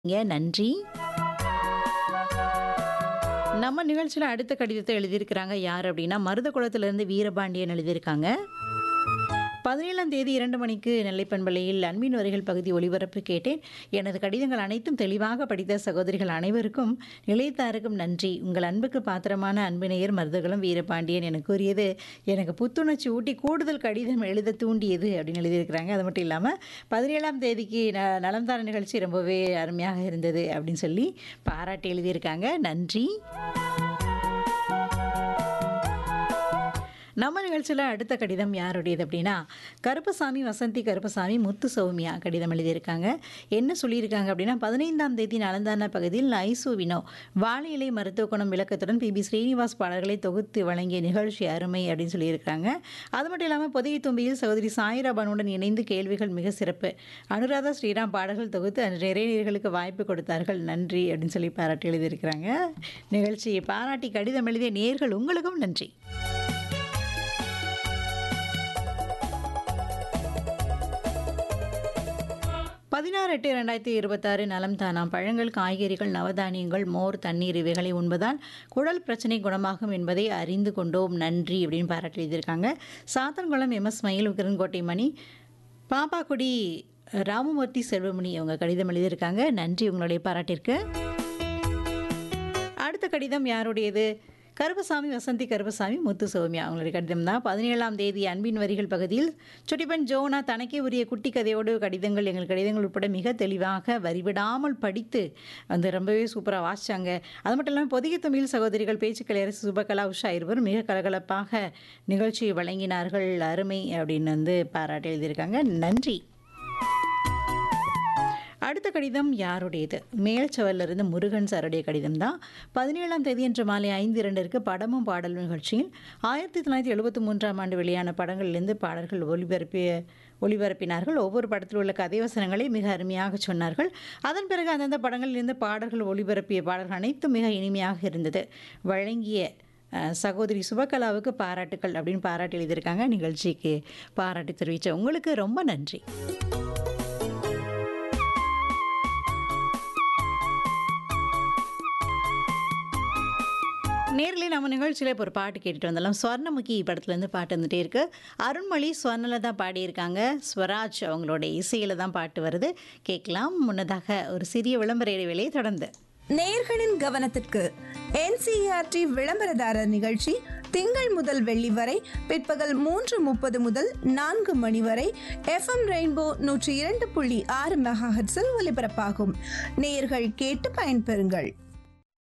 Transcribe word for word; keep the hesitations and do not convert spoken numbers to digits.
ங்க. நன்றி. நம்ம நிகழ்ச்சியில அடுத்த கடிதத்தை எழுதியிருக்கிறாங்க யார் அப்படின்னா, மருதகுளத்திலிருந்து வீரபாண்டியன் எழுதியிருக்காங்க. பதினேழாம் தேதி இரண்டு மணிக்கு நெல்லை பண்பலையில் அன்பின் வரிகள் பகுதி ஒளிபரப்பு கேட்டேன். எனது கடிதங்கள் அனைத்தும் தெளிவாக படித்த சகோதரிகள் அனைவருக்கும் நிலையத்தாருக்கும் நன்றி. உங்கள் அன்புக்கு பாத்திரமான அன்பினையர் மருதகுளம் வீரபாண்டியன் என கூறியது எனக்கு புத்துணர்ச்சி ஊட்டி கூடுதல் கடிதம் எழுத தூண்டியது அப்படின்னு எழுதியிருக்கிறாங்க. அது மட்டும் இல்லாமல் பதினேழாம் தேதிக்கு ந நலம்தான நிகழ்ச்சி ரொம்பவே அருமையாக இருந்தது அப்படின்னு சொல்லி பாராட்டி எழுதியிருக்காங்க. நன்றி. நம்ம நிகழ்ச்சியில் அடுத்த கடிதம் யாருடையது அப்படின்னா, கருப்பசாமி வசந்தி கருப்பசாமி முத்து சௌமியா கடிதம் எழுதியிருக்காங்க. என்ன சொல்லியிருக்காங்க அப்படின்னா, பதினைந்தாம் தேதி நலந்தான பகுதியில் ஐசு வினோ வாழை இலை மருத்துவ குணம் விளக்கத்துடன் பிபி ஸ்ரீனிவாஸ் பாடல்களை தொகுத்து வழங்கிய நிகழ்ச்சி அருமை அப்படின்னு சொல்லியிருக்காங்க. அது மட்டும் இல்லாமல் பொதிகை தும்பியில் சகோதரி சாயிரா பானுடன் இணைந்து கேள்விகள் மிக சிறப்பு. அனுராதா ஸ்ரீராம் பாடல்கள் தொகுத்து நிறைய நேயர்களுக்கு வாய்ப்பு கொடுத்தார்கள். நன்றி அப்படின்னு சொல்லி பாராட்டி எழுதியிருக்கிறாங்க. நிகழ்ச்சியை பாராட்டி கடிதம் எழுதிய நேயர்கள் உங்களுக்கும் நன்றி. பதினாறு எட்டு ரெண்டாயிரத்தி இருபத்தாறு நலம் தானாம். பழங்கள், காய்கறிகள், நவதானியங்கள், மோர், தண்ணீர் இவைகளை உண்பதால் குடல் பிரச்சனை குணமாகும் என்பதை அறிந்து கொண்டோம். நன்றி அப்படின்னு பாராட்டி எழுதியிருக்காங்க. சாத்தன்குளம் எம் எஸ் மயில் உக்கரன்கோட்டை மணி பாப்பாக்குடி ராமமூர்த்தி செல்வமணி அவங்க கடிதம் எழுதியிருக்காங்க. நன்றி உங்களுடைய பாராட்டிற்கு. அடுத்த கடிதம் யாருடையது? கருப்பசாமி வசந்தி கருப்பசாமி முத்து சௌமியா அவங்களுடைய கடிதம் தான். பதினேழாம் தேதி அன்பின் வரிகள் பகுதியில் சுட்டிப்பன் ஜோனா தனக்கே உரிய குட்டி கதையோடு கடிதங்கள் எங்கள் கடிதங்கள் உட்பட மிக தெளிவாக வரிவிடாமல் படித்து வந்து ரொம்பவே சூப்பராக வாசித்தாங்க. அது மட்டும் இல்லாமல் பொதிகை தமிழ் சகோதரிகள் பேச்சுக்கள் அரசு சுபகலா உஷா இருவரும் மிக கலகலப்பாக நிகழ்ச்சியை வழங்கினார்கள். அருமை அப்படின்னு வந்து பாராட்டி எழுதியிருக்காங்க. நன்றி. அடுத்த கடிதம் யாருடையது? மேல்சவலிருந்து முருகன் சாருடைய கடிதம் தான். பதினேழாம் தேதி இன்று மாலை ஐந்து இரண்டிற்கு படமும் பாடல் நிகழ்ச்சியில் ஆயிரத்தி தொள்ளாயிரத்தி எழுபத்தி மூன்றாம் ஆண்டு வெளியான படங்களிலிருந்து பாடல்கள் ஒளிபரப்பிய ஒளிபரப்பினார்கள். ஒவ்வொரு படத்தில் உள்ள கதைவசனங்களை மிக அருமையாக சொன்னார்கள். அதன் பிறகு அந்தந்த படங்களிலிருந்து பாடல்கள் ஒளிபரப்பிய பாடல்கள் அனைத்தும் மிக இனிமையாக இருந்தது. வழங்கிய சகோதரி சுபகலாவுக்கு பாராட்டுக்கள் அப்படின்னு பாராட்டி எழுதியிருக்காங்க. நிகழ்ச்சிக்கு பாராட்டி தெரிவித்த உங்களுக்கு ரொம்ப நன்றி. நேரிலே நம்ம நிகழ்ச்சியில் இப்போ ஒரு பாட்டு கேட்டுட்டு வந்தாலும் ஸ்வர்ணமுகி படத்துலேருந்து பாட்டு வந்துட்டே இருக்கு. அருண்மொழி ஸ்வர்ணில் தான் பாடியிருக்காங்க. ஸ்வராஜ் அவங்களோட இசையில் தான் பாட்டு வருது. கேட்கலாம். முன்னதாக ஒரு சிறிய விளம்பர இடைவேளையை தொடர்ந்து நேயர்களின் கவனத்திற்கு என்சிஇஆர்டி விளம்பரதாரர் நிகழ்ச்சி திங்கள் முதல் வெள்ளி வரை பிற்பகல் மூன்று முப்பது முதல் நான்கு மணி வரை எஃப்எம் ரெயின்போ நூற்றி இரண்டு புள்ளி ஆறு மெகாஹெர்ட்ஸில் ஒலிபரப்பாகும். நேயர்கள் கேட்டு பயன்பெறுங்கள்.